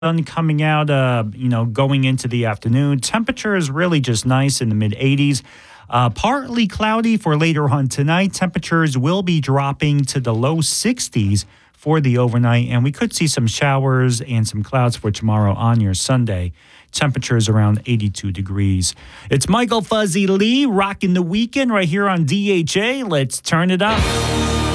sun coming out, going into the afternoon. Temperature is really just nice in the mid 80s. Partly cloudy for later on tonight. Temperatures will be dropping to the low 60s for the overnight, and we could see some showers and some clouds for tomorrow on your Sunday. Temperatures around 82 degrees. It's Michael Fuzzy Lee rocking the weekend right here on DHA. Let's turn it up.